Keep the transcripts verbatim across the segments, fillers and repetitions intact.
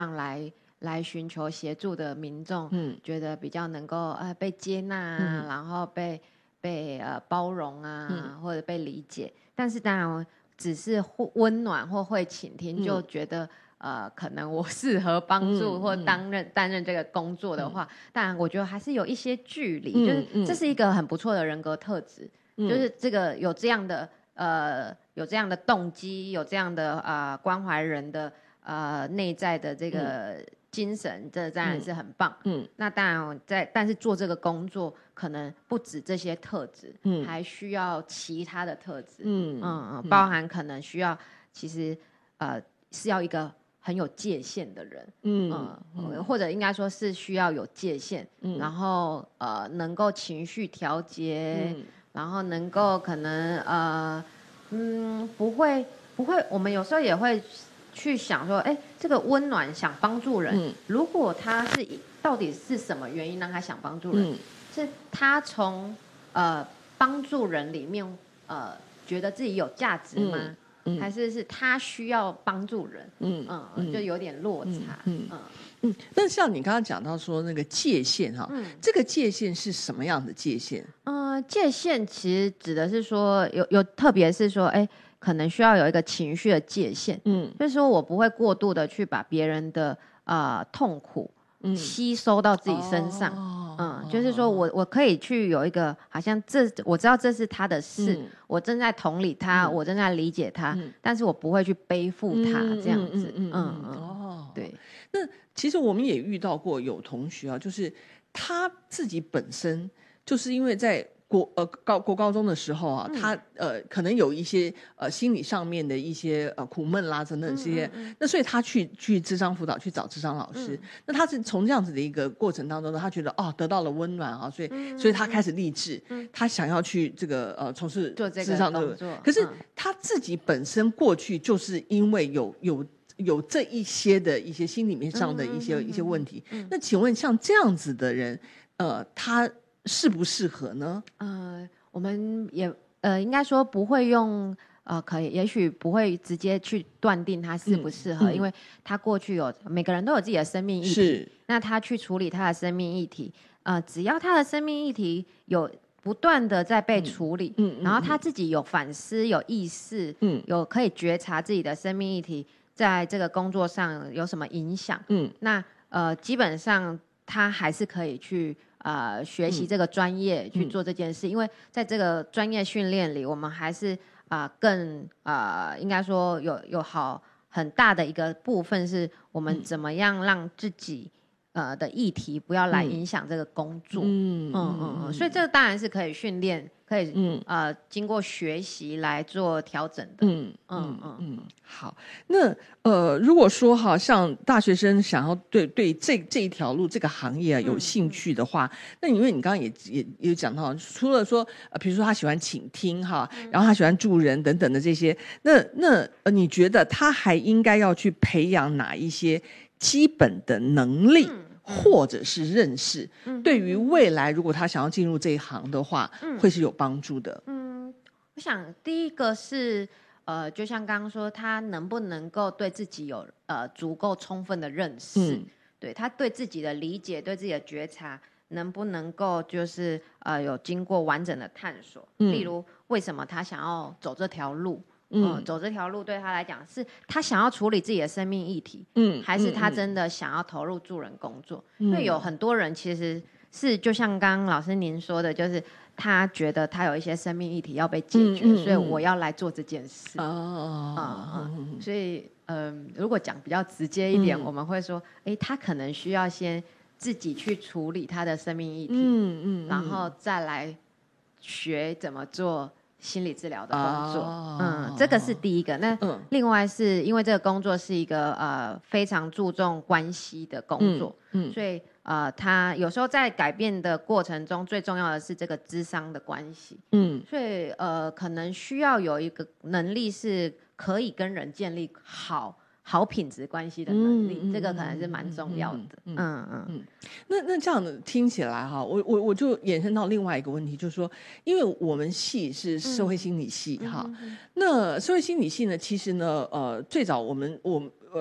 来来寻求协助的民众， 嗯觉得比较能够呃被接纳啊， 嗯然后被被呃包容啊， 嗯或者被理解。但是当然，只是会温暖或会倾听，就嗯觉得呃可能我适合帮助或嗯嗯担任担任这个工作的话，当然我觉得还是有一些距离，就是嗯嗯这是一个很不错的人格特质，就是嗯这个有这样的呃有这样的动机，有这样的呃关怀人的呃内在的这个精神，这当然是很棒。 嗯那当然在，但是做这个工作可能不止这些特质， 嗯还需要其他的特质， 嗯嗯嗯， 嗯包含可能需要，其实呃是要一个很有界限的人， 嗯嗯，或者应该说是需要有界限， 嗯然后呃能够情绪调节， 嗯然后能够可能呃嗯不会不会，我们有时候也会去想说，哎，这个温暖想帮助人， 嗯如果他是到底是什么原因让他想帮助人？ 嗯是他从呃帮助人里面呃觉得自己有价值吗？ 嗯嗯还是是他需要帮助人？ 嗯嗯嗯就有点落差。 嗯嗯嗯，但是像你刚刚讲到说那个界限哈， 嗯这个界限是什么样的界限？ 呃，界限其实指的是说有有，特别是说，哎，可能需要有一个情绪的界限， 嗯就是说我不会过度的去把别人的呃痛苦嗯吸收到自己身上。 哦嗯，就是说我我可以去有一个，好像这我知道这是他的事， 嗯我正在同理他， 嗯我正在理解他， 嗯但是我不会去背负他、 嗯这样子。 嗯嗯嗯嗯哦， 对， 那其实我们也遇到过有同学啊，就是他自己本身就是因为在国呃高国高中的时候啊， 嗯他呃可能有一些呃心理上面的一些呃苦闷啦等等这些， 嗯嗯嗯那所以他去去諮商辅导去找諮商老师， 嗯那他是从这样子的一个过程当中呢，他觉得哦得到了温暖啊，所以、 嗯所以他开始立志， 嗯他想要去这个呃从事做这个諮商的工作可是嗯他自己本身过去就是因为有有。有这一些的一些心里面上的一些、 嗯嗯嗯一些问题， 嗯那请问像这样子的人，呃，他适不适合呢？ 呃，我们也呃，应该说不会用呃，可以，也许不会直接去断定他适不适合， 嗯嗯因为他过去有每个人都有自己的生命议题， 是那他去处理他的生命议题，呃，只要他的生命议题有不断的在被处理， 嗯嗯然后他自己有反思、有意识， 嗯有可以觉察自己的生命议题在这个工作上有什么影响， 嗯那呃，基本上他还是可以去呃学习这个专业、去做这件事，因为在这个专业训练里，我们还是啊、呃更呃应该说有有好很大的一个部分是我们怎么样让自己呃的议题不要来影响这个工作。 嗯嗯嗯嗯，所以这个当然是可以训练，可以嗯呃经过学习来做调整的。 嗯嗯嗯嗯，好。那呃，如果说哈，像大学生想要对对这这一条路这个行业啊有兴趣的话，那因为你刚刚也也也讲到，除了说呃，比如说他喜欢倾听哈，然后他喜欢助人等等的这些，那那呃，你觉得他还应该要去培养哪一些基本的能力？或者是认识， 嗯对于未来如果他想要进入这一行的话， 嗯会是有帮助的。 嗯，我想第一个是呃，就像刚刚说，他能不能够对自己有呃足够充分的认识， 嗯对他对自己的理解、对自己的觉察，能不能够就是呃有经过完整的探索？ 嗯例如，为什么他想要走这条路？ 嗯呃走这条路对他来讲，是他想要处理自己的生命议题， 嗯还是他嗯真的想要投入助人工作？ 嗯因为有很多人其实是就像刚刚老师您说的，就是他觉得他有一些生命议题要被解决， 嗯嗯嗯所以我要来做这件事。 哦嗯嗯，所以嗯、如果讲比较直接一点， 嗯我们会说，哎，他可能需要先自己去处理他的生命议题， 嗯嗯， 然后再来学怎么做心理治疗的工作。 哦嗯，这个是第一个。那嗯另外是因为这个工作是一个呃非常注重关系的工作， 嗯所以呃，他有时候在改变的过程中，最重要的是这个咨商的关系。 嗯所以呃，可能需要有一个能力是可以跟人建立好好品质关系的能力， 嗯嗯这个可能是蛮重要的。 嗯嗯嗯嗯，那那这样的听起来哈，我我我就衍生到另外一个问题，就是说，因为我们系是社会心理系哈，那社会心理系呢，其实呢，呃，最早我们我们呃。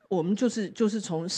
我们就是就是从